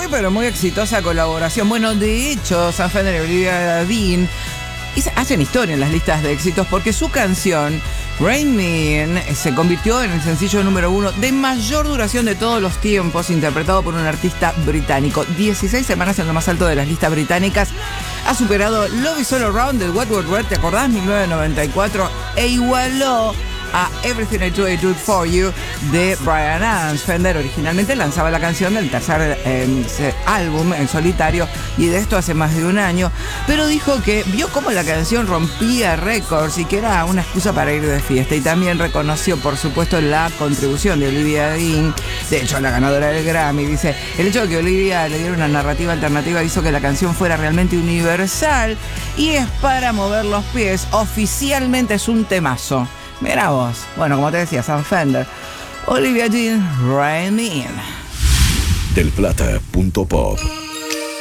pero muy exitosa colaboración. Bueno, de hecho, Sam Fender y Olivia Dean hacen historia en las listas de éxitos porque su canción Rain Me In se convirtió en el sencillo número 1 de mayor duración de todos los tiempos, interpretado por un artista británico. 16 semanas en lo más alto de las listas británicas. Ha superado Love Is All Around de Wet Wet Wet, ¿te acordás? 1994. E igualó a Everything I Do For You de Bryan Adams. Fender originalmente lanzaba la canción del tercer álbum en solitario, y de esto hace más de un año, pero dijo que vio cómo la canción rompía récords y que era una excusa para ir de fiesta, y también reconoció, por supuesto, la contribución de Olivia Dean, de hecho la ganadora del Grammy. Dice, el hecho de que Olivia le diera una narrativa alternativa hizo que la canción fuera realmente universal y es para mover los pies. Oficialmente es un temazo. Mira vos. Bueno, como te decía, Sam Fender, Olivia Dean, Rain Me In. Delplata.pop